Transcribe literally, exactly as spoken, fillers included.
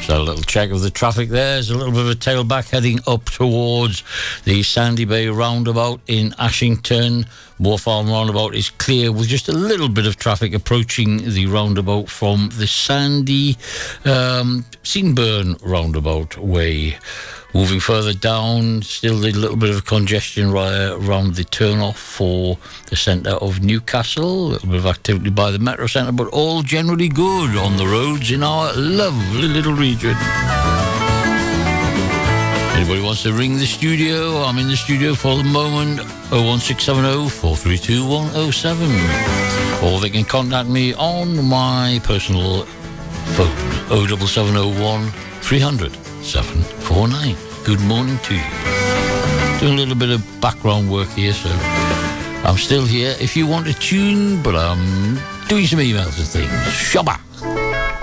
So a little check of the traffic there. There's a little bit of a tailback heading up towards the Sandy Bay roundabout in Ashington. Moor Farm roundabout is clear with just a little bit of traffic approaching the roundabout from the Sandy um, Seanburn roundabout way. Moving further down, still a little bit of congestion right around the turn-off for the centre of Newcastle. A little bit of activity by the Metro Centre, but all generally good on the roads in our lovely little region. Anybody wants to ring the studio? I'm in the studio for the moment. oh one six seven oh, four three two, one oh seven. Or they can contact me on my personal phone, oh seven seven oh one, three hundred, seven four nine. Good morning to you. Doing a little bit of background work here, so I'm still here. If you want to tune, but I'm doing some emails and things. Shabba!